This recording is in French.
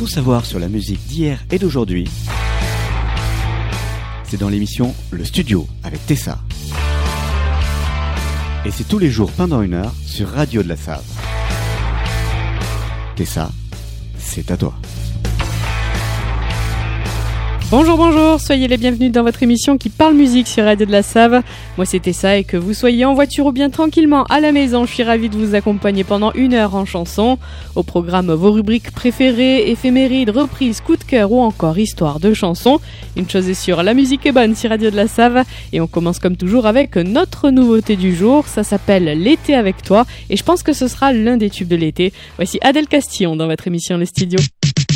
tout savoir sur la musique d'hier et d'aujourd'hui, c'est dans l'émission Le Studio avec Tessa. Et c'est tous les jours pendant 1 heure sur Radio de la Save. Tessa, c'est à toi. Bonjour, soyez les bienvenus dans votre émission qui parle musique sur Radio de la Save. Moi c'est Tessa et que vous soyez en voiture ou bien tranquillement à la maison, je suis ravie de vous accompagner pendant 1 heure en chanson. Au programme, vos rubriques préférées, éphémérides, reprises, coups de cœur ou encore histoire de chansons. Une chose est sûre, la musique est bonne sur Radio de la Save. Et on commence comme toujours avec notre nouveauté du jour, ça s'appelle L'été avec toi et je pense que ce sera l'un des tubes de l'été. Voici Adèle Castillon dans votre émission Le Studio.